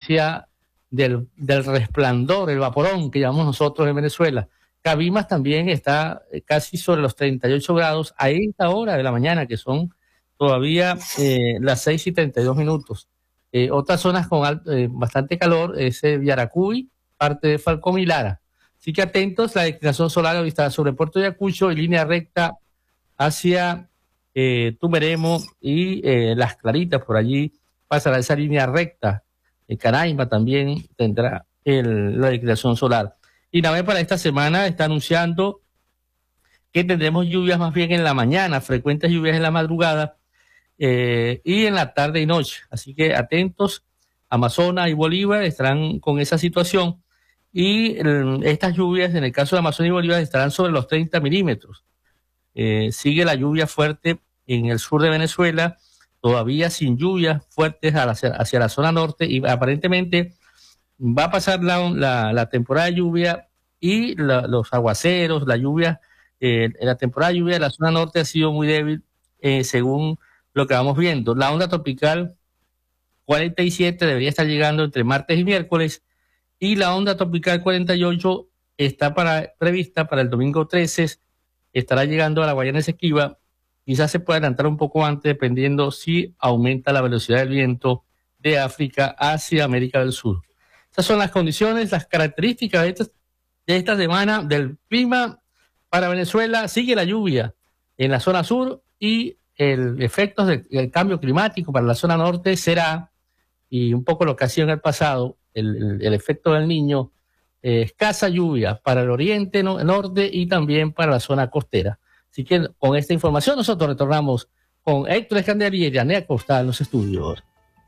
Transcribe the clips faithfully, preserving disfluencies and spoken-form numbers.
consecuencia del, del resplandor, el vaporón que llamamos nosotros en Venezuela. Cabimas también está casi sobre los treinta y ocho grados a esta hora de la mañana, que son todavía eh, las seis y treinta y dos minutos. Eh, otras zonas con alto, eh, bastante calor es eh, Yaracuy, parte de Falcón y Lara. Así que atentos, la declinación solar avistada sobre Puerto Ayacucho y línea recta hacia eh, Tumeremo y eh, Las Claritas, por allí pasará esa línea recta. Eh, Canaima también tendrá el, la declinación solar. Y nada más para esta semana está anunciando que tendremos lluvias más bien en la mañana, frecuentes lluvias en la madrugada eh, y en la tarde y noche. Así que atentos, Amazonas y Bolívar estarán con esa situación y eh, estas lluvias en el caso de Amazonas y Bolívar estarán sobre los treinta milímetros. Eh, sigue la lluvia fuerte en el sur de Venezuela, todavía sin lluvias fuertes hacia, hacia la zona norte y aparentemente va a pasar la, la, la temporada de lluvia y la, los aguaceros, la lluvia, eh, la temporada de lluvia de la zona norte ha sido muy débil eh, según lo que vamos viendo. La onda tropical cuarenta y siete debería estar llegando entre martes y miércoles y la onda tropical cuarenta y ocho está para, prevista para el domingo trece, estará llegando a la Guayana Esequiba, quizás se pueda adelantar un poco antes dependiendo si aumenta la velocidad del viento de África hacia América del Sur. Esas son las condiciones, las características de esta, de esta semana del clima para Venezuela. Sigue la lluvia en la zona sur y el efecto del, del cambio climático para la zona norte será, y un poco lo que ha sido en el pasado, el, el, el efecto del Niño, eh, escasa lluvia para el oriente, no, el norte y también para la zona costera. Así que con esta información nosotros retornamos con Héctor Escandari y Yanea Costa en los estudios.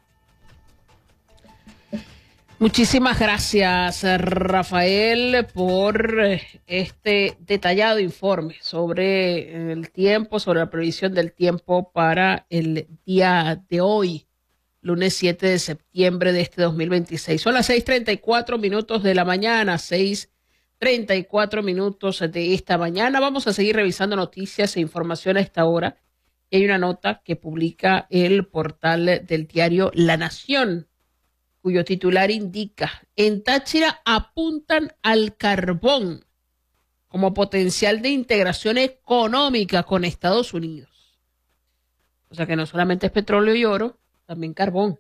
Muchísimas gracias, Rafael, por este detallado informe sobre el tiempo, sobre la previsión del tiempo para el día de hoy, lunes siete de septiembre de este dos mil veintiséis. Son las seis treinta y cuatro minutos de la mañana, seis treinta y cuatro minutos de esta mañana. Vamos a seguir revisando noticias e información a esta hora. Y hay una nota que publica el portal del diario La Nación, cuyo titular indica: en Táchira apuntan al carbón como potencial de integración económica con Estados Unidos. O sea que no solamente es petróleo y oro, también carbón.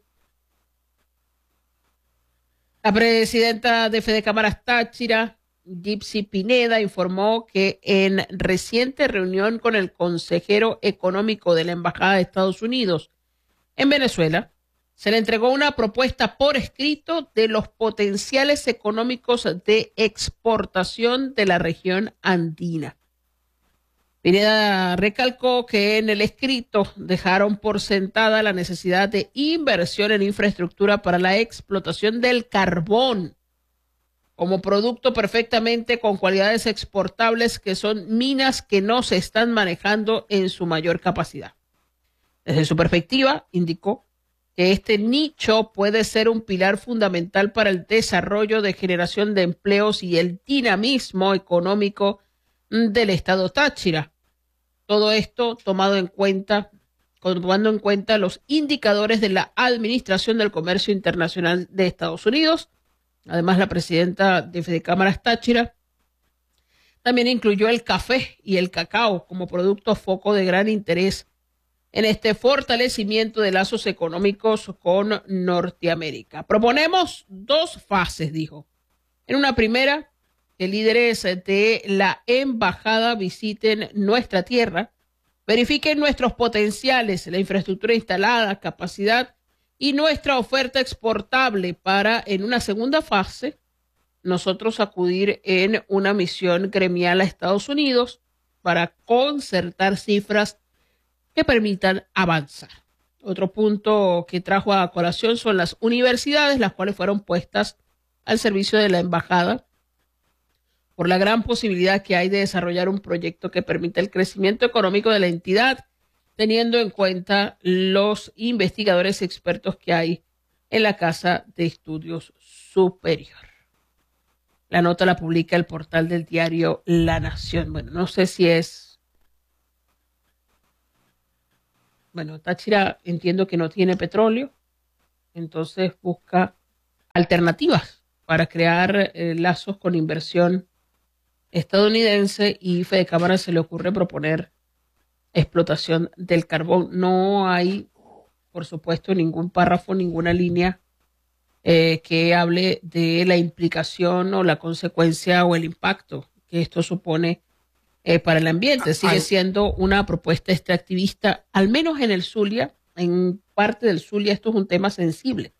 La presidenta de Fede Cámaras Táchira, Gypsy Pineda, informó que en reciente reunión con el consejero económico de la Embajada de Estados Unidos en Venezuela, se le entregó una propuesta por escrito de los potenciales económicos de exportación de la región andina. Pineda recalcó que en el escrito dejaron por sentada la necesidad de inversión en infraestructura para la explotación del carbón como producto perfectamente con cualidades exportables, que son minas que no se están manejando en su mayor capacidad. Desde su perspectiva, indicó que este nicho puede ser un pilar fundamental para el desarrollo de generación de empleos y el dinamismo económico del estado Táchira. Todo esto tomado en cuenta, tomando en cuenta los indicadores de la Administración del Comercio Internacional de Estados Unidos. Además, la presidenta de Fede Cámaras Táchira también incluyó el café y el cacao como productos foco de gran interés en este fortalecimiento de lazos económicos con Norteamérica. Proponemos dos fases, dijo. En una primera, que líderes de la embajada visiten nuestra tierra, verifiquen nuestros potenciales, la infraestructura instalada, capacidad y nuestra oferta exportable para, en una segunda fase, nosotros acudir en una misión gremial a Estados Unidos para concertar cifras que permitan avanzar. Otro punto que trajo a colación son las universidades, las cuales fueron puestas al servicio de la embajada por la gran posibilidad que hay de desarrollar un proyecto que permita el crecimiento económico de la entidad, teniendo en cuenta los investigadores expertos que hay en la Casa de Estudios Superior. La nota la publica el portal del diario La Nación. Bueno, no sé si es... Bueno, Táchira entiendo que no tiene petróleo, entonces busca alternativas para crear eh, lazos con inversión estadounidense, y Fede Cámara se le ocurre proponer explotación del carbón. No hay, por supuesto, ningún párrafo, ninguna línea eh, que hable de la implicación o la consecuencia o el impacto que esto supone eh, para el ambiente. Sigue siendo una propuesta extractivista, al menos en el Zulia. En parte del Zulia esto es un tema sensible.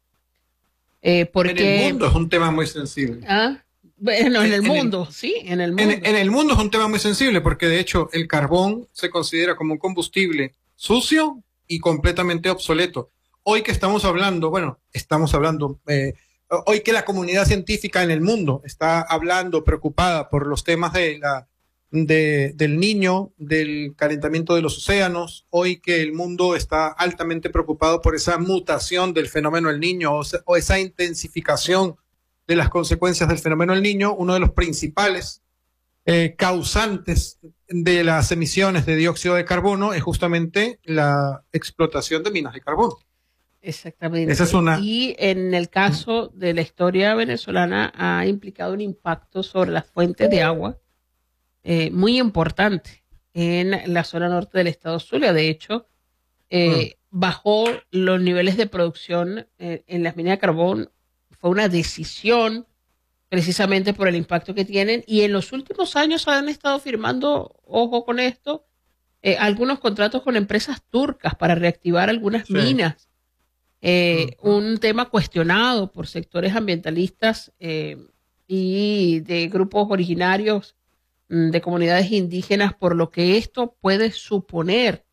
Eh, porque, en el mundo es un tema muy sensible. ¿Ah? Bueno, en, en el mundo, el, sí, en el mundo. En, en el mundo es un tema muy sensible porque de hecho el carbón se considera como un combustible sucio y completamente obsoleto. Hoy que estamos hablando, bueno, estamos hablando, eh, hoy que la comunidad científica en el mundo está hablando, preocupada por los temas de la, de, del Niño, del calentamiento de los océanos, hoy que el mundo está altamente preocupado por esa mutación del fenómeno del Niño o, o esa intensificación de las consecuencias del fenómeno del Niño, uno de los principales eh, causantes de las emisiones de dióxido de carbono es justamente la explotación de minas de carbón. Exactamente. Esa es una... Y en el caso de la historia venezolana ha implicado un impacto sobre las fuentes de agua eh, muy importante en la zona norte del estado Zulia. De hecho, eh, mm. bajó los niveles de producción eh, en las minas de carbón. Fue una decisión precisamente por el impacto que tienen, y en los últimos años han estado firmando, ojo con esto, eh, algunos contratos con empresas turcas para reactivar algunas sí. minas. Eh, uh-huh. Un tema cuestionado por sectores ambientalistas eh, y de grupos originarios de comunidades indígenas por lo que esto puede suponer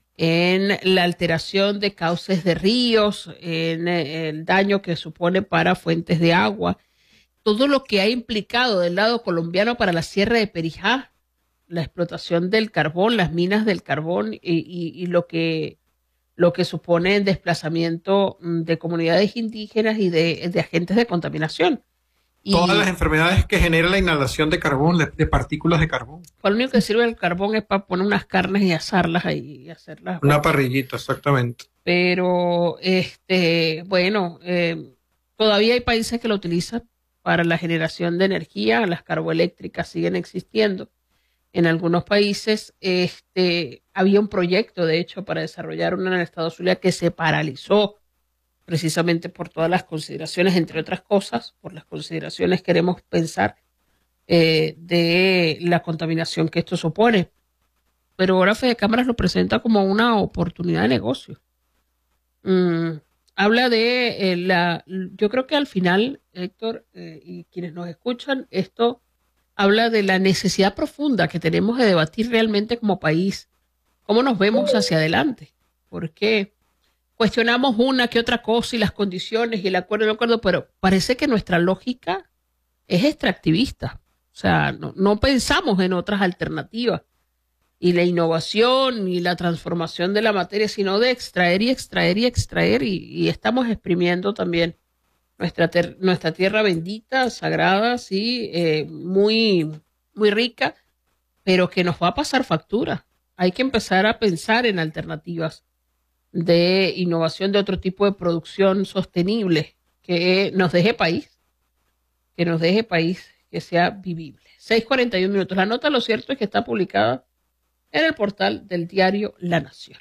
en la alteración de cauces de ríos, en el daño que supone para fuentes de agua, todo lo que ha implicado del lado colombiano para la Sierra de Perijá, la explotación del carbón, las minas del carbón y, y, y lo que lo que supone el desplazamiento de comunidades indígenas y de, de agentes de contaminación. Y todas las enfermedades que genera la inhalación de carbón, de, de partículas de carbón. Lo único que sirve el carbón es para poner unas carnes y asarlas ahí y hacerlas. Una parrillita, exactamente. Pero, este, bueno, eh, todavía hay países que lo utilizan para la generación de energía. Las carboeléctricas siguen existiendo en algunos países. Este, había un proyecto, de hecho, para desarrollar una en el estado Zulia que se paralizó precisamente por todas las consideraciones, entre otras cosas, por las consideraciones queremos pensar eh, de la contaminación que esto supone. Pero ahora Fede Cámaras lo presenta como una oportunidad de negocio. Mm, habla de eh, la, yo creo que al final, Héctor, eh, y quienes nos escuchan, esto habla de la necesidad profunda que tenemos de debatir realmente como país, cómo nos vemos hacia adelante, porque cuestionamos una que otra cosa y las condiciones y el acuerdo y el acuerdo, pero parece que nuestra lógica es extractivista. O sea, no, no pensamos en otras alternativas y la innovación y la transformación de la materia, sino de extraer y extraer y extraer y, y estamos exprimiendo también nuestra, ter, nuestra tierra bendita, sagrada, sí, eh, muy, muy rica, pero que nos va a pasar factura. Hay que empezar a pensar en alternativas de innovación, de otro tipo de producción sostenible que nos deje país, que nos deje país, que sea vivible. seis cuarenta y uno minutos. La nota, lo cierto es que está publicada en el portal del diario La Nación.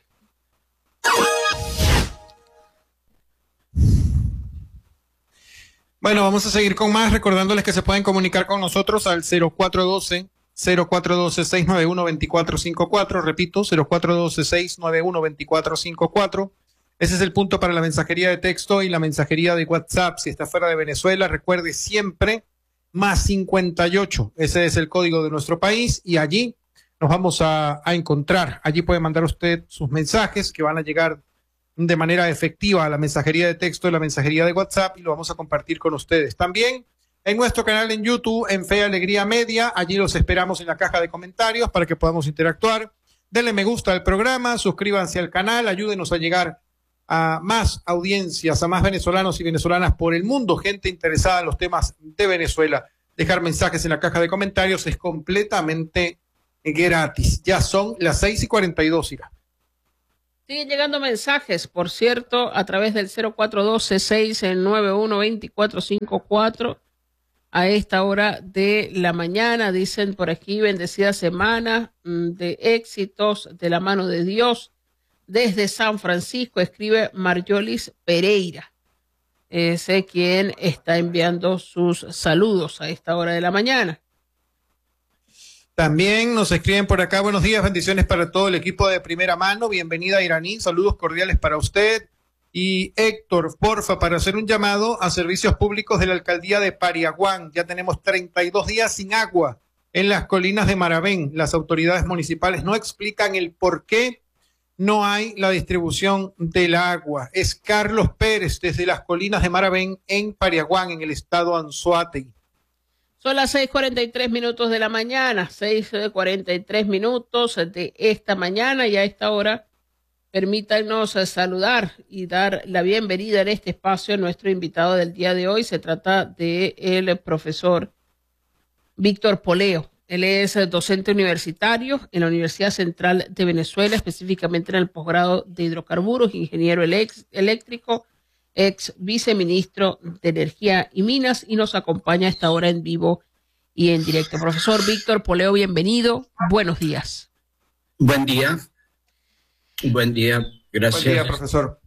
Bueno, vamos a seguir con más, recordándoles que se pueden comunicar con nosotros al cero cuatro uno dos, cero cuatro uno dos, seis nueve uno, dos cuatro cinco cuatro, repito, cero cuatro uno dos, seis nueve uno, dos cuatro cinco cuatro. Ese es el punto para la mensajería de texto y la mensajería de WhatsApp. Si está fuera de Venezuela, recuerde siempre más cincuenta y ocho. Ese es el código de nuestro país y allí nos vamos a, a encontrar. Allí puede mandar usted sus mensajes que van a llegar de manera efectiva a la mensajería de texto y la mensajería de WhatsApp y lo vamos a compartir con ustedes. También en nuestro canal en YouTube, en Fe y Alegría Media, allí los esperamos en la caja de comentarios para que podamos interactuar. Denle me gusta al programa, suscríbanse al canal, ayúdenos a llegar a más audiencias, a más venezolanos y venezolanas por el mundo, gente interesada en los temas de Venezuela. Dejar mensajes en la caja de comentarios es completamente gratis. Ya son las seis y cuarenta y dos, Ira. Siguen llegando mensajes, por cierto, a través del cero cuatro uno dos, seis nueve uno, dos cuatro cinco cuatro. A esta hora de la mañana, dicen por aquí, bendecida semana de éxitos de la mano de Dios. Desde San Francisco, escribe Marjolis Pereira. Es quien está enviando sus saludos a esta hora de la mañana. También nos escriben por acá, buenos días, bendiciones para todo el equipo de Primera Mano, bienvenida Iraní, saludos cordiales para usted. Y Héctor, porfa, para hacer un llamado a servicios públicos de la alcaldía de Pariaguán, ya tenemos treinta y dos días sin agua en las colinas de Maravén. Las autoridades municipales no explican el por qué no hay la distribución del agua. Es Carlos Pérez desde las colinas de Maravén en Pariaguán, en el estado Anzoátegui. Son las seis cuarenta y tres minutos de la mañana, seis cuarenta y tres minutos de esta mañana, y a esta hora permítanos saludar y dar la bienvenida en este espacio a nuestro invitado del día de hoy. Se trata de el profesor Víctor Poleo. Él es docente universitario en la Universidad Central de Venezuela, específicamente en el posgrado de hidrocarburos, ingeniero eléctrico, ex viceministro de Energía y Minas, y nos acompaña a esta hora en vivo y en directo. Profesor Víctor Poleo, bienvenido. Buenos días. Buen día. Buen día. Gracias. Buen día, profesor.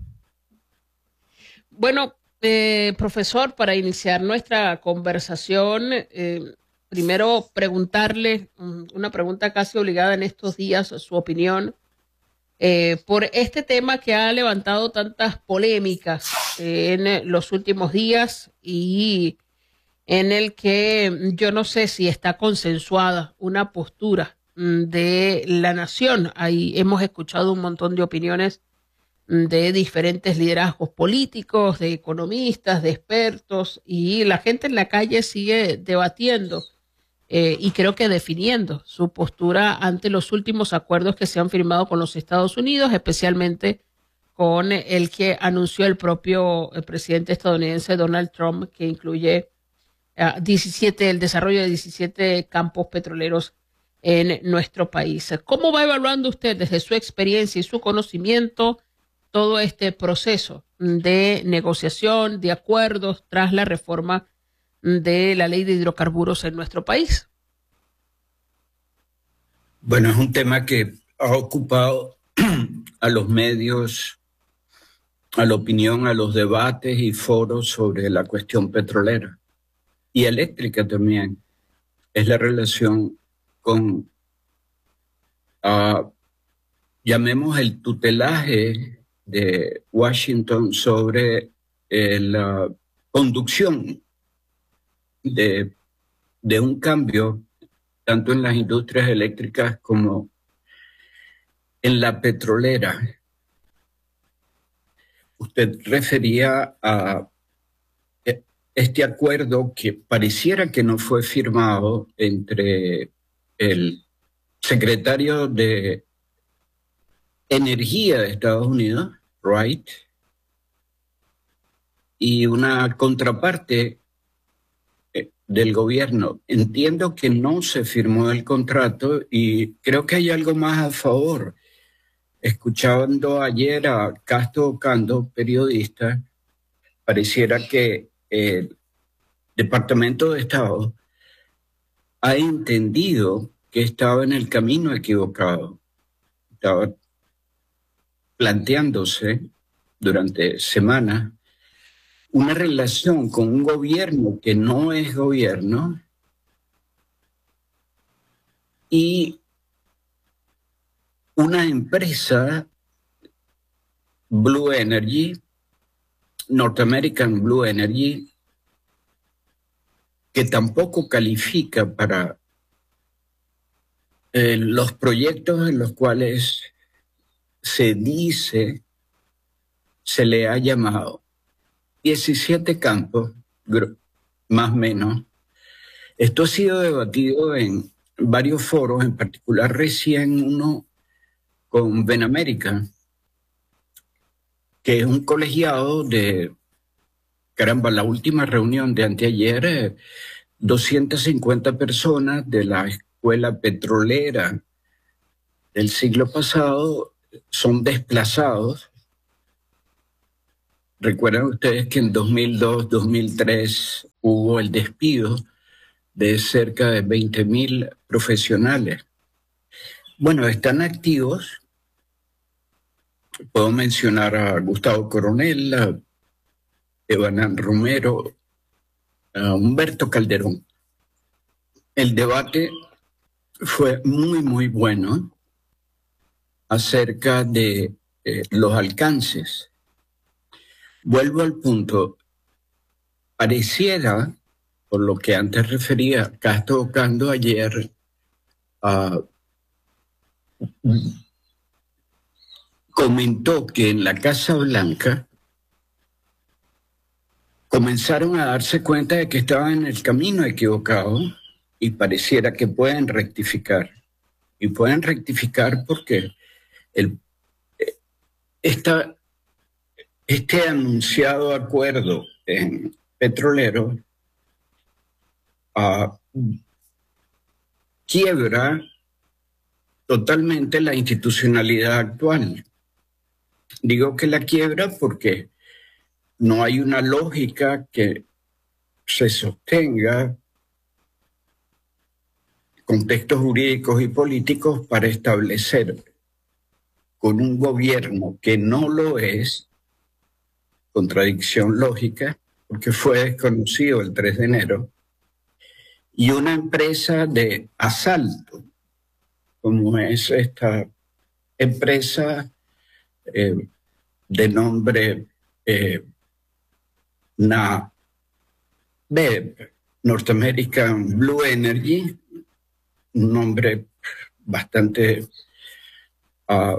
Bueno, eh, profesor, para iniciar nuestra conversación, eh, primero preguntarle una pregunta casi obligada en estos días, su opinión Eh, por este tema que ha levantado tantas polémicas eh, en los últimos días, y en el que yo no sé si está consensuada una postura mm, de la nación. Ahí hemos escuchado un montón de opiniones mm, de diferentes liderazgos políticos, de economistas, de expertos, y la gente en la calle sigue debatiendo Eh, y creo que definiendo su postura ante los últimos acuerdos que se han firmado con los Estados Unidos, especialmente con el que anunció el propio el presidente estadounidense Donald Trump, que incluye uh, diecisiete, el desarrollo de diecisiete campos petroleros en nuestro país. ¿Cómo va evaluando usted desde su experiencia y su conocimiento todo este proceso de negociación, de acuerdos tras la reforma de la ley de hidrocarburos en nuestro país? Bueno, es un tema que ha ocupado a los medios, a la opinión, a los debates y foros sobre la cuestión petrolera y eléctrica también. Es la relación con, uh, llamemos el tutelaje de Washington sobre eh, la conducción De, de un cambio tanto en las industrias eléctricas como en la petrolera. Usted refería a este acuerdo que pareciera que no fue firmado entre el secretario de Energía de Estados Unidos, Wright, y una contraparte del gobierno. Entiendo que no se firmó el contrato y creo que hay algo más a favor. Escuchando ayer a Castro Ocando, periodista, pareciera que el Departamento de Estado ha entendido que estaba en el camino equivocado. Estaba planteándose durante semanas una relación con un gobierno que no es gobierno y una empresa, Blue Energy, North American Blue Energy, que tampoco califica para eh, los proyectos en los cuales se dice, se le ha llamado diecisiete campos, más o menos. Esto ha sido debatido en varios foros, en particular recién uno con Benamérica, que es un colegiado de, caramba, la última reunión de anteayer, eh, doscientas cincuenta personas de la escuela petrolera del siglo pasado son desplazados. Recuerdan ustedes que en dos mil dos, dos mil tres hubo el despido de cerca de veinte mil profesionales. Bueno, están activos. Puedo mencionar a Gustavo Coronel, a Evanán Romero, a Humberto Calderón. El debate fue muy, muy bueno acerca de eh, los alcances. Vuelvo al punto. Pareciera, por lo que antes refería, Castro Ocando ayer, uh, comentó que en la Casa Blanca comenzaron a darse cuenta de que estaban en el camino equivocado y pareciera que pueden rectificar. Y pueden rectificar porque el, esta, este anunciado acuerdo en petrolero uh, quiebra totalmente la institucionalidad actual. Digo que la quiebra porque no hay una lógica que se sostenga contextos jurídicos y políticos para establecer con un gobierno que no lo es, contradicción lógica, porque fue desconocido el tres de enero, y una empresa de asalto, como es esta empresa eh, de nombre eh, NABEP, North American Blue Energy, un nombre bastante uh,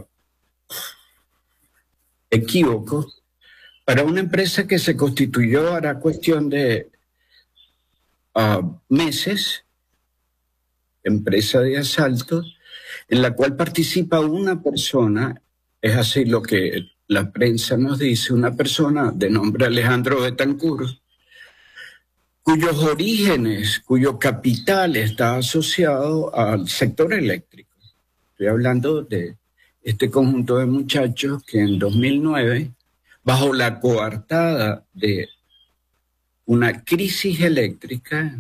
equívoco, para una empresa que se constituyó hará cuestión de uh, meses, empresa de asalto, en la cual participa una persona, es así lo que la prensa nos dice, una persona de nombre Alejandro Betancourt, cuyos orígenes, cuyo capital está asociado al sector eléctrico. Estoy hablando de este conjunto de muchachos que en dos mil nueve, bajo la coartada de una crisis eléctrica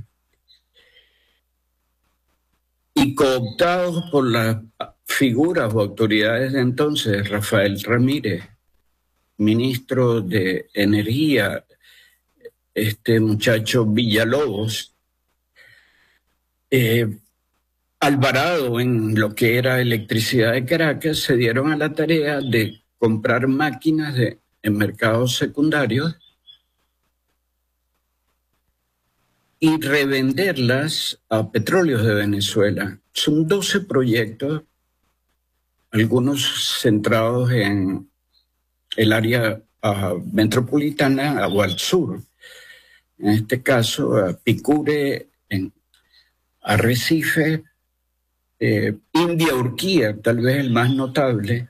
y cooptados por las figuras o autoridades de entonces, Rafael Ramírez, ministro de Energía, este muchacho Villalobos, eh, Alvarado en lo que era electricidad de Caracas, se dieron a la tarea de comprar máquinas de, en mercados secundarios y revenderlas a Petróleos de Venezuela. Son doce proyectos, algunos centrados en el área uh, metropolitana o al sur. En este caso, uh, Picure, en Arrecife, eh, India Urquía, tal vez el más notable,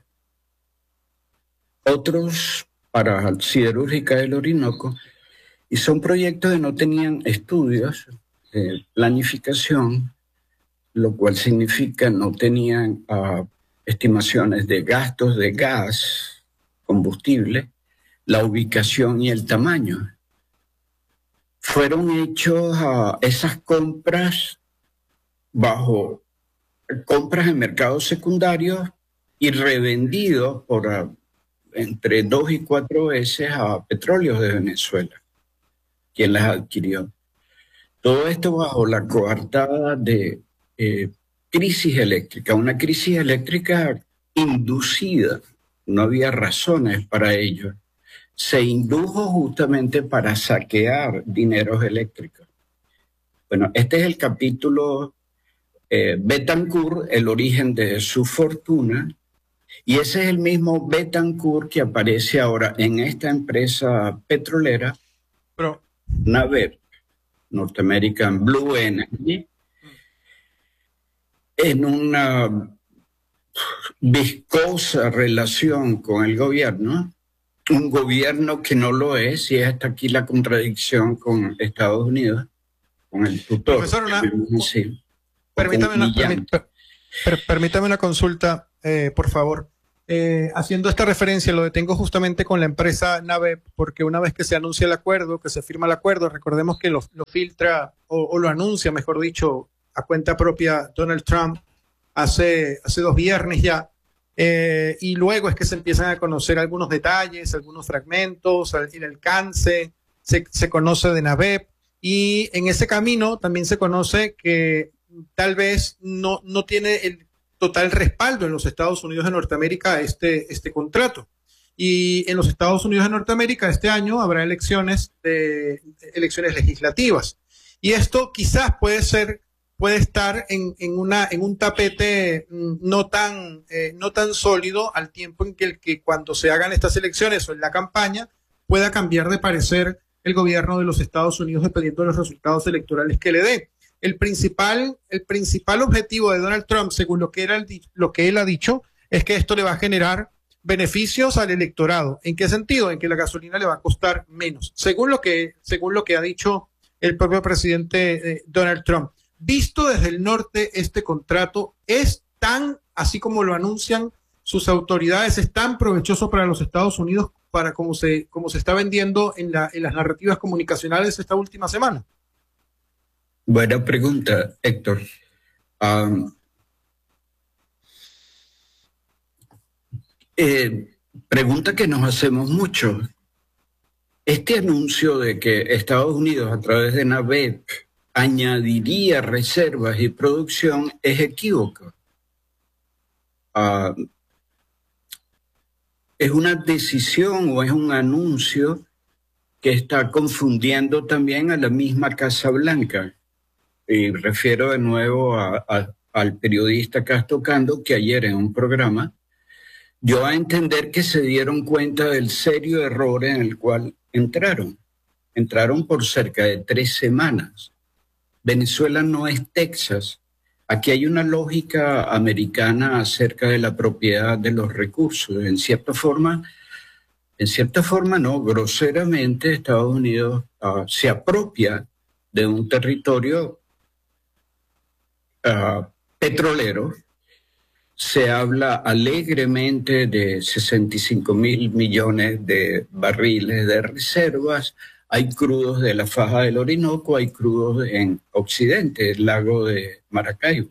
otros para Siderúrgica del Orinoco, y son proyectos que no tenían estudios, eh, planificación, lo cual significa no tenían uh, estimaciones de gastos de gas, combustible, la ubicación y el tamaño. Fueron hechos uh, esas compras bajo compras en mercados secundarios y revendidos por uh, entre dos y cuatro veces a Petróleos de Venezuela, quien las adquirió. Todo esto bajo la coartada de eh, crisis eléctrica, una crisis eléctrica inducida, no había razones para ello. Se indujo justamente para saquear dineros eléctricos. Bueno, este es el capítulo eh, Betancourt, el origen de su fortuna, y ese es el mismo Betancourt que aparece ahora en esta empresa petrolera, Pero, NABEP, North American Blue Energy, en una viscosa relación con el gobierno, un gobierno que no lo es, y hasta aquí la contradicción con Estados Unidos, con el tutor. Profesor, una, sí, permítame, una, permí, per, per, permítame una consulta, eh, por favor. Eh, haciendo esta referencia, lo detengo justamente con la empresa NAVEP, porque una vez que se anuncia el acuerdo, que se firma el acuerdo, recordemos que lo, lo filtra o, o lo anuncia, mejor dicho, a cuenta propia Donald Trump hace, hace dos viernes ya, eh, y luego es que se empiezan a conocer algunos detalles, algunos fragmentos, el alcance, se, se conoce de NAVEP, y en ese camino también se conoce que tal vez no, no tiene el total respaldo en los Estados Unidos de Norteamérica este, este contrato. Y en los Estados Unidos de Norteamérica este año habrá elecciones, de, elecciones legislativas. Y esto quizás puede ser, puede estar en, en, una, en un tapete no tan, eh, no tan sólido al tiempo en que, el, que cuando se hagan estas elecciones o en la campaña pueda cambiar de parecer el gobierno de los Estados Unidos dependiendo de los resultados electorales que le dé. El principal, el principal objetivo de Donald Trump, según lo que, era el, lo que él ha dicho, es que esto le va a generar beneficios al electorado. ¿En qué sentido? En que la gasolina le va a costar menos, según lo que, según lo que ha dicho el propio presidente eh, Donald Trump. Visto desde el norte, este contrato es tan, así como lo anuncian sus autoridades, es tan provechoso para los Estados Unidos para como se, como se está vendiendo en, la, en las narrativas comunicacionales esta última semana. Buena pregunta, Héctor. Um, eh, pregunta que nos hacemos mucho. Este anuncio de que Estados Unidos a través de NAVEP añadiría reservas y producción es equívoco. Uh, es una decisión o es un anuncio que está confundiendo también a la misma Casa Blanca. Y refiero de nuevo a, a, al periodista Castro Cando, que ayer en un programa dio a entender que se dieron cuenta del serio error en el cual entraron. Entraron por cerca de tres semanas. Venezuela no es Texas. Aquí hay una lógica americana acerca de la propiedad de los recursos. En cierta forma, en cierta forma no, groseramente Estados Unidos uh, se apropia de un territorio Uh, petrolero. Se habla alegremente de sesenta y cinco mil millones de barriles de reservas. Hay crudos de la faja del Orinoco, hay crudos en Occidente, el lago de Maracaibo.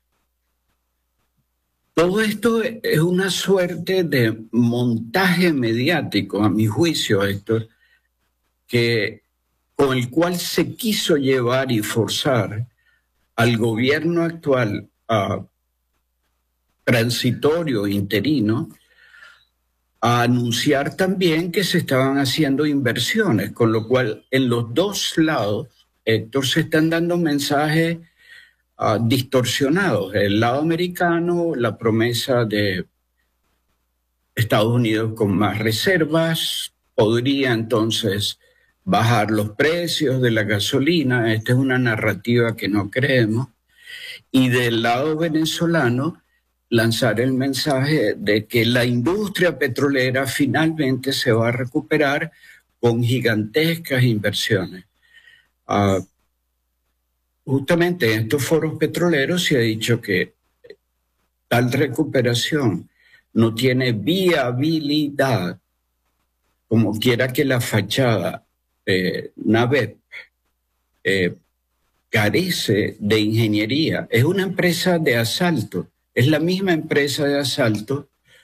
Todo esto es una suerte de montaje mediático, a mi juicio, Héctor, que, con el cual se quiso llevar y forzar al gobierno actual uh, transitorio, interino, a anunciar también que se estaban haciendo inversiones, con lo cual en los dos lados, Héctor, se están dando mensajes uh, distorsionados. El lado americano, la promesa de Estados Unidos con más reservas, podría entonces bajar los precios de la gasolina. Esta es una narrativa que no creemos. Y del lado venezolano, lanzar el mensaje de que la industria petrolera finalmente se va a recuperar con gigantescas inversiones. Uh, justamente en estos foros petroleros se ha dicho que tal recuperación no tiene viabilidad, como quiera que la fachada Eh, NAVEP eh, carece de ingeniería. Es una empresa de asalto, es la misma empresa de asalto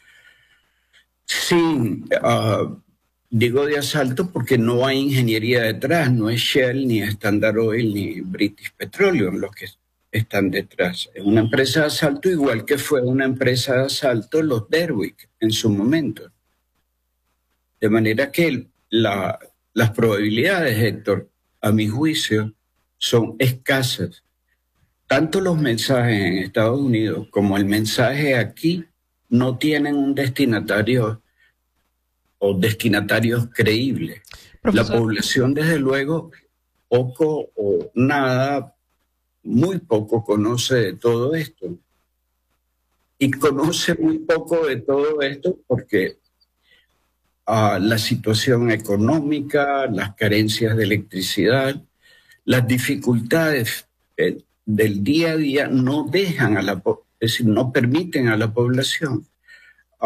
sin, uh, digo de asalto porque no hay ingeniería detrás, no es Shell, ni Standard Oil, ni British Petroleum los que están detrás. Es una empresa de asalto igual que fue una empresa de asalto los Derwick en su momento. De manera que la Las probabilidades, Héctor, a mi juicio, son escasas. Tanto los mensajes en Estados Unidos como el mensaje aquí no tienen un destinatario o destinatarios creíbles. Profesor. La población, desde luego, poco o nada, muy poco conoce de todo esto. Y conoce muy poco de todo esto porque Uh, la situación económica, las carencias de electricidad, las dificultades eh, del día a día no dejan a la, es decir, no permiten a la población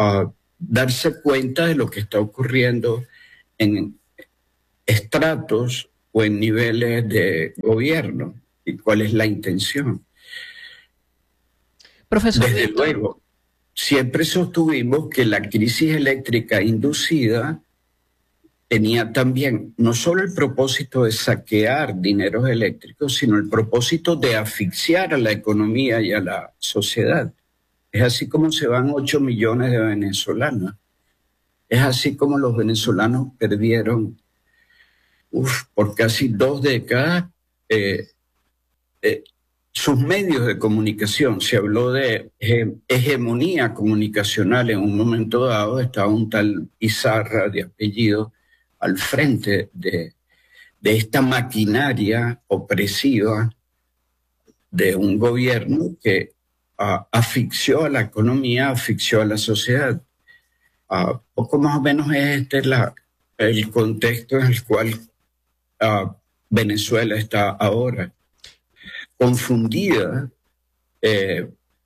uh, darse cuenta de lo que está ocurriendo en estratos o en niveles de gobierno y cuál es la intención. Profesor Desde Víctor. luego, siempre sostuvimos que la crisis eléctrica inducida tenía también no solo el propósito de saquear dineros eléctricos, sino el propósito de asfixiar a la economía y a la sociedad. Es así como se van ocho millones de venezolanos. Es así como los venezolanos perdieron uf, por casi dos décadas eh, eh, sus medios de comunicación. Se habló de eh, hegemonía comunicacional en un momento dado. Estaba un tal Izarra de apellido al frente de, de esta maquinaria opresiva de un gobierno que uh, asfixió a la economía, asfixió a la sociedad. Uh, poco más o menos este la, el contexto en el cual uh, Venezuela está ahora, confundida eh,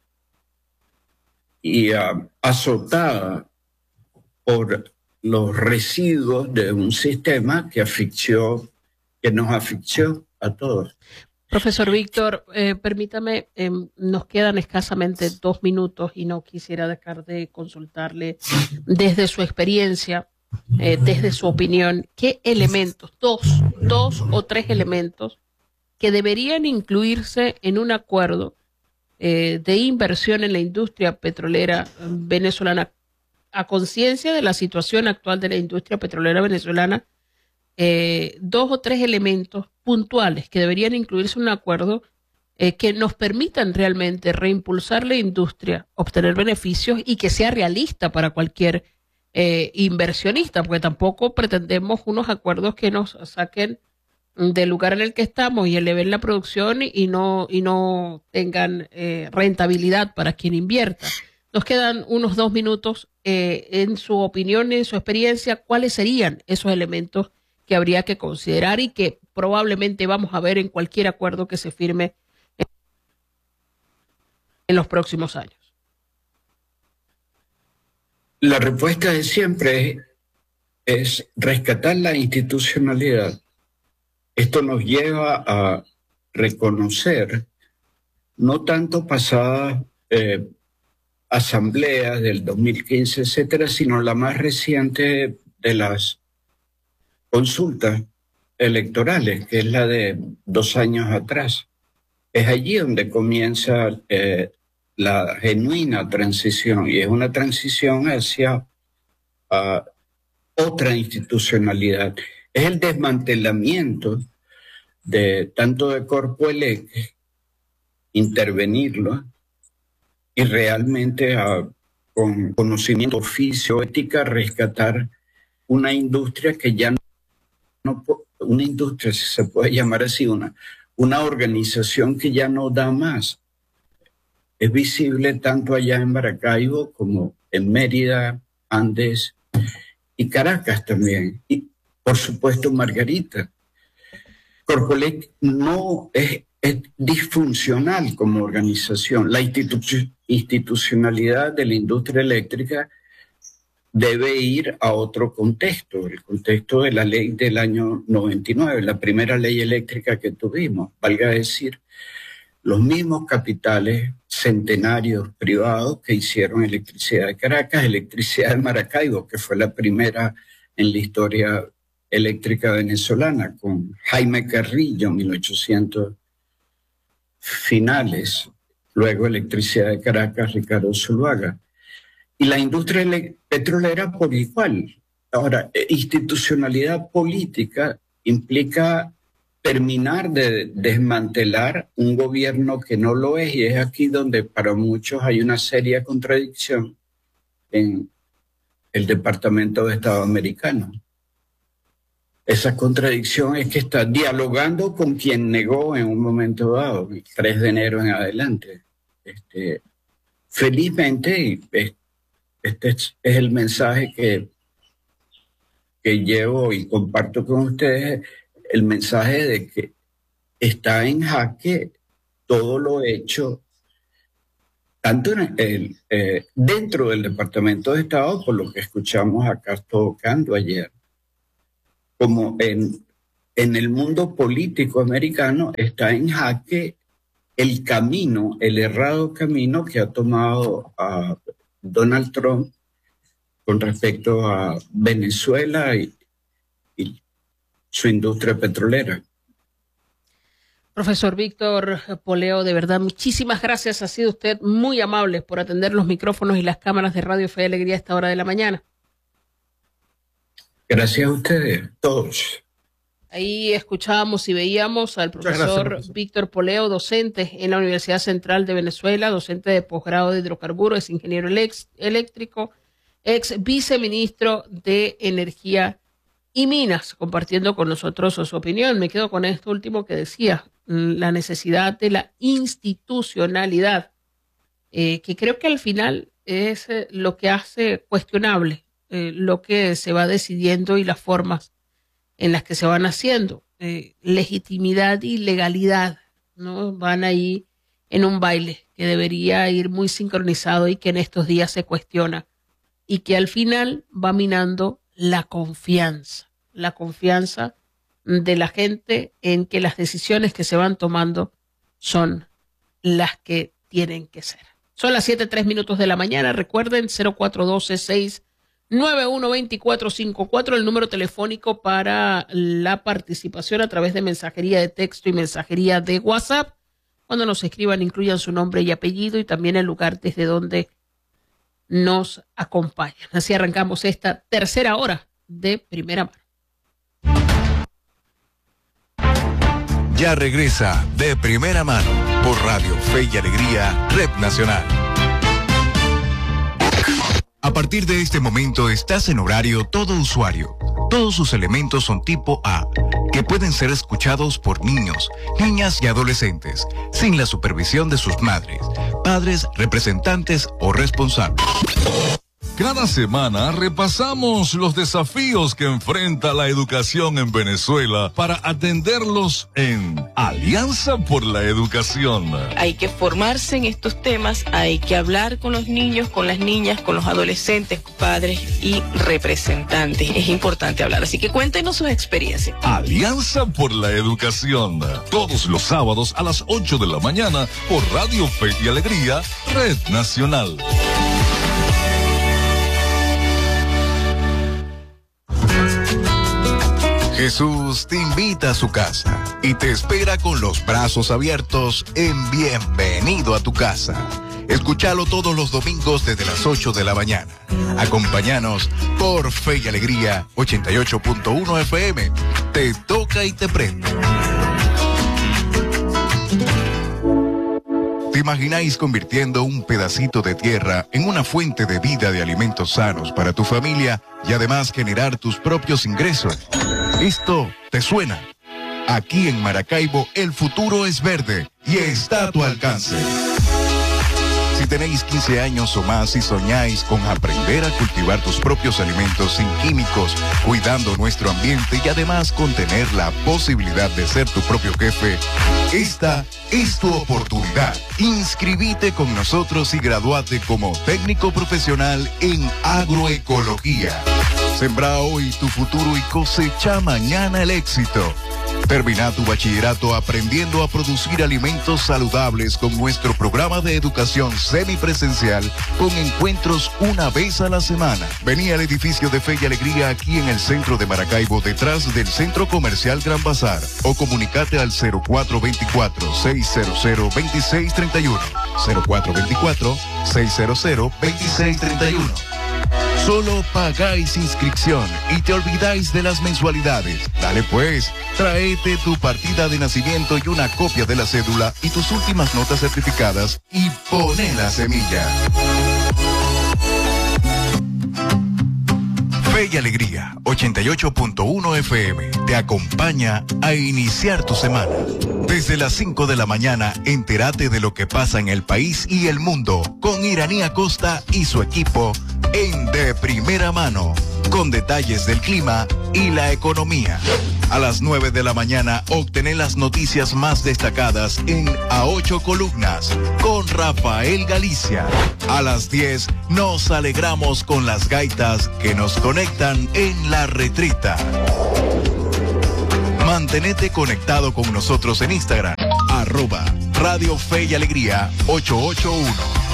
y uh, azotada por los residuos de un sistema que asfixió, que nos asfixió a todos. Profesor Víctor, eh, permítame, eh, nos quedan escasamente dos minutos y no quisiera dejar de consultarle desde su experiencia, eh, desde su opinión, qué elementos, dos, dos o tres elementos que deberían incluirse en un acuerdo eh, de inversión en la industria petrolera venezolana, a conciencia de la situación actual de la industria petrolera venezolana, eh, dos o tres elementos puntuales que deberían incluirse en un acuerdo eh, que nos permitan realmente reimpulsar la industria, obtener beneficios y que sea realista para cualquier eh, inversionista, porque tampoco pretendemos unos acuerdos que nos saquen del lugar en el que estamos y eleven la producción y no, y no tengan eh, rentabilidad para quien invierta. Nos quedan unos dos minutos. Eh, en su opinión, en su experiencia, ¿cuáles serían esos elementos que habría que considerar y que probablemente vamos a ver en cualquier acuerdo que se firme en, en los próximos años? La respuesta de siempre es, es rescatar la institucionalidad. Esto nos lleva a reconocer no tanto pasadas eh, asambleas del dos mil quince, etcétera, sino la más reciente de las consultas electorales, que es la de dos años atrás. Es allí donde comienza eh, la genuina transición, y es una transición hacia uh, otra institucionalidad. Es el desmantelamiento de tanto de Corpoelec, intervenirlo, y realmente uh, con conocimiento, oficio, ética, rescatar una industria que ya no, no, una industria, si se puede llamar así, una, una organización que ya no da más. Es visible tanto allá en Maracaibo como en Mérida, Andes y Caracas también. Y por supuesto Margarita. Corpoelec no es, es disfuncional como organización. La institu institucionalidad de la industria eléctrica debe ir a otro contexto, el contexto de la ley del año noventa y nueve, la primera ley eléctrica que tuvimos, valga decir, los mismos capitales centenarios privados que hicieron Electricidad de Caracas, Electricidad de Maracaibo, que fue la primera en la historia eléctrica venezolana, con Jaime Carrillo, mil ochocientos finales, luego Electricidad de Caracas, Ricardo Zuluaga. Y la industria petrolera por igual. Ahora, institucionalidad política implica terminar de desmantelar un gobierno que no lo es, y es aquí donde para muchos hay una seria contradicción en el Departamento de Estado americano. Esa contradicción es que está dialogando con quien negó en un momento dado, el tres de enero en adelante. Este, felizmente, este es el mensaje que, que llevo y comparto con ustedes, el mensaje de que está en jaque todo lo hecho tanto en el, eh, dentro del Departamento de Estado, por lo que escuchamos a Castro Cando ayer, como en, en el mundo político americano está en jaque el camino, el errado camino que ha tomado a Donald Trump con respecto a Venezuela y, y su industria petrolera. Profesor Víctor Poleo, de verdad, muchísimas gracias. Ha sido usted muy amable por atender los micrófonos y las cámaras de Radio Fe y Alegría a esta hora de la mañana. Gracias a ustedes, todos. Ahí escuchábamos y veíamos al profesor, gracias, Víctor Poleo, docente en la Universidad Central de Venezuela, docente de posgrado de hidrocarburos, es ingeniero eléctrico, ex viceministro de Energía y Minas, compartiendo con nosotros su opinión. Me quedo con esto último que decía, la necesidad de la institucionalidad, eh, que creo que al final es eh, lo que hace cuestionable eh, lo que se va decidiendo y las formas en las que se van haciendo. Eh, legitimidad y legalidad, ¿no? Van ahí en un baile que debería ir muy sincronizado y que en estos días se cuestiona y que al final va minando la confianza, la confianza de la gente en que las decisiones que se van tomando son las que tienen que ser. Son las siete, tres minutos de la mañana. Recuerden, cero cuatro uno dos, seis nueve uno, dos cuatro cinco cuatro, el número telefónico para la participación a través de mensajería de texto y mensajería de WhatsApp. Cuando nos escriban, incluyan su nombre y apellido y también el lugar desde donde nos acompañan. Así arrancamos esta tercera hora de Primera Mano. Ya regresa De Primera Mano por Radio Fe y Alegría, Red Nacional. A partir de este momento estás en horario todo usuario. Todos sus elementos son tipo A, que pueden ser escuchados por niños, niñas y adolescentes, sin la supervisión de sus madres, padres, representantes o responsables. Cada semana repasamos los desafíos que enfrenta la educación en Venezuela para atenderlos en Alianza por la Educación. Hay que formarse en estos temas, hay que hablar con los niños, con las niñas, con los adolescentes, padres y representantes. Es importante hablar, así que cuéntenos sus experiencias. Alianza por la Educación, todos los sábados a las ocho de la mañana por Radio Fe y Alegría, Red Nacional. Jesús te invita a su casa y te espera con los brazos abiertos en Bienvenido a tu Casa. Escúchalo todos los domingos desde las ocho de la mañana. Acompáñanos por Fe y Alegría ochenta y ocho punto uno F M. Te toca y te prende. ¿Te imagináis convirtiendo un pedacito de tierra en una fuente de vida de alimentos sanos para tu familia y además generar tus propios ingresos? ¿Esto te suena? Aquí en Maracaibo el futuro es verde y está a tu alcance. Si tenéis quince años o más y soñáis con aprender a cultivar tus propios alimentos sin químicos, cuidando nuestro ambiente y además con tener la posibilidad de ser tu propio jefe, esta es tu oportunidad. Inscribite con nosotros y gradúate como técnico profesional en agroecología. Sembra hoy tu futuro y cosecha mañana el éxito. Termina tu bachillerato aprendiendo a producir alimentos saludables con nuestro programa de educación semipresencial con encuentros una vez a la semana. Vení al edificio de Fe y Alegría aquí en el centro de Maracaibo, detrás del Centro Comercial Gran Bazar, o comunicate al cero cuatro dos cuatro, seis cero cero, dos seis tres uno. cero cuatro dos cuatro, seis cero cero, dos seis tres uno. Solo pagáis inscripción y te olvidáis de las mensualidades. Dale pues, tráete tu partida de nacimiento y una copia de la cédula y tus últimas notas certificadas y poné la semilla. Fe y Alegría, ochenta y ocho punto uno F M, te acompaña a iniciar tu semana. Desde las cinco de la mañana, entérate de lo que pasa en el país y el mundo con Iraní Acosta y su equipo en De Primera Mano, con detalles del clima y la economía. A las nueve de la mañana, obtener las noticias más destacadas en A Ocho Columnas con Rafael Galicia. A las diez, nos alegramos con las gaitas que nos conectan en La Retrita. Mantenete conectado con nosotros en Instagram, arroba Radio Fe y Alegría ocho ocho uno.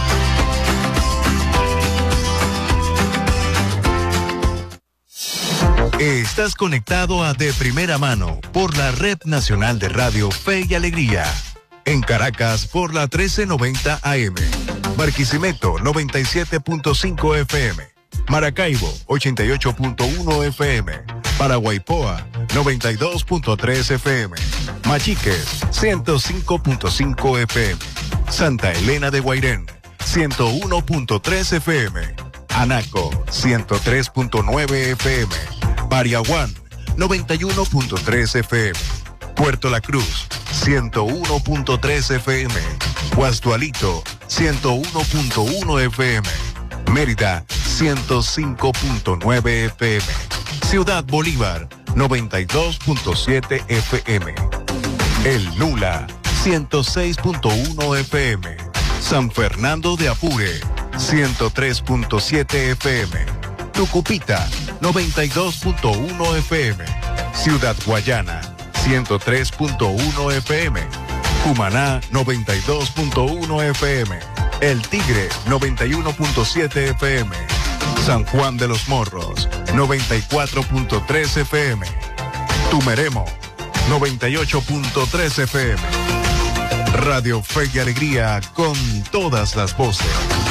Estás conectado a De Primera Mano por la Red Nacional de Radio Fe y Alegría. En Caracas por la trece noventa A M. Barquisimeto noventa y siete punto cinco F M. Maracaibo ochenta y ocho punto uno F M. Paraguaypoa noventa y dos punto tres F M. Machiques ciento cinco punto cinco F M. Santa Elena de Guairén ciento uno punto tres F M. Anaco ciento tres punto nueve F M. Pariaguán noventa y uno punto tres F M. Puerto La Cruz ciento uno punto tres F M. Guasdualito ciento uno punto uno F M. Mérida ciento cinco punto nueve F M. Ciudad Bolívar noventa y dos punto siete F M. El Nula ciento seis punto uno F M. San Fernando de Apure ciento tres punto siete F M. Tucupita noventa y dos punto uno F M. Ciudad Guayana ciento tres punto uno F M. Cumaná noventa y dos punto uno F M. El Tigre noventa y uno punto siete F M. San Juan de los Morros noventa y cuatro punto tres F M. Tumeremo noventa y ocho punto tres F M. Radio Fe y Alegría con todas las voces.